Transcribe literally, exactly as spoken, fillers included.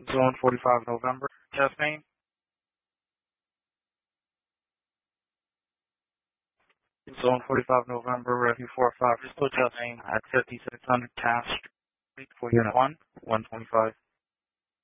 Zone forty-five November, test name. Zone forty-five November, Review four five, still test name at fifty-six hundred Taft Street for Unit one, one twenty-five.